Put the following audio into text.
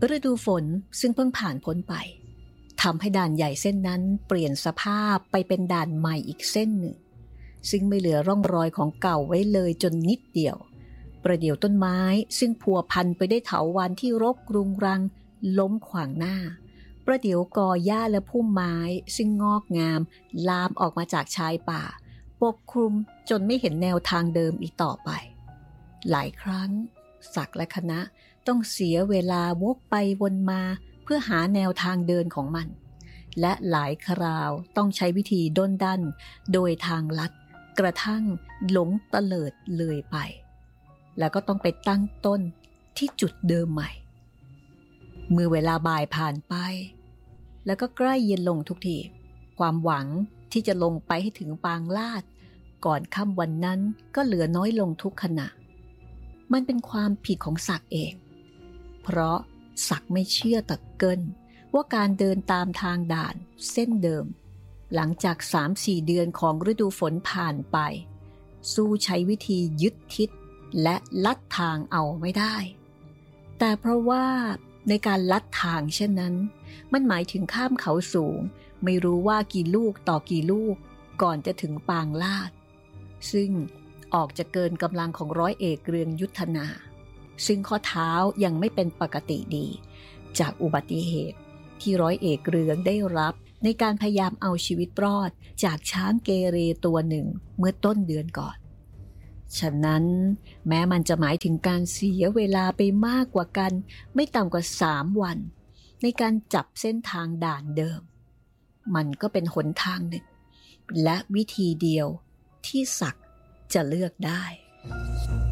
ฤดูฝนซึ่งเพิ่งผ่านพ้นไปทำให้ด่านใหญ่เส้นนั้นเปลี่ยนสภาพไปเป็นด่านใหม่อีกเส้นหนึ่งซึ่งไม่เหลือร่องรอยของเก่าไว้เลยจนนิดเดียวประเดี๋ยวต้นไม้ซึ่งพัวพันไปได้วยเถาวัลย์ที่รกรุงรังล้มขวางหน้าประเดี๋ยวกอหญ้าและพุ่มไม้ซึ่งงอกงามลามออกมาจากชายป่าปกคลุมจนไม่เห็นแนวทางเดิมอีกต่อไปหลายครั้งศักดิ์และคณะต้องเสียเวลาวกไปวนมาเพื่อหาแนวทางเดินของมันและหลายคราวต้องใช้วิธีด้นดันโดยทางลัดกระทั่งหลงเตลิดเลยไปแล้วก็ต้องไปตั้งต้นที่จุดเดิมใหม่เมื่อเวลาบ่ายผ่านไปแล้วก็ใกล้เย็นลงทุกทีความหวังที่จะลงไปให้ถึงปางลาดก่อนค่ำวันนั้นก็เหลือน้อยลงทุกขณะมันเป็นความผิดของศักดิ์เองเพราะศักดิ์ไม่เชื่อตะเกินว่าการเดินตามทางด่านเส้นเดิมหลังจาก 3-4 เดือนของฤดูฝนผ่านไปสู้ใช้วิธียึดทิศและลัดทางเอาไม่ได้แต่เพราะว่าในการลัดทางเช่นนั้นมันหมายถึงข้ามเขาสูงไม่รู้ว่ากี่ลูกต่อกี่ลูกก่อนจะถึงปางลาดซึ่งออกจะเกินกำลังของร้อยเอกเรืองยุทธนาซึ่งข้อเท้ายังไม่เป็นปกติดีจากอุบัติเหตุที่ร้อยเอกเรืองได้รับในการพยายามเอาชีวิตรอดจากช้างเกเรตัวหนึ่งเมื่อต้นเดือนก่อนฉะนั้นแม้มันจะหมายถึงการเสียเวลาไปมากกว่ากันไม่ต่ำกว่า3 วันในการจับเส้นทางด่านเดิมมันก็เป็นหนทางหนึ่งและวิธีเดียวที่ศักดิ์จะเลือกได้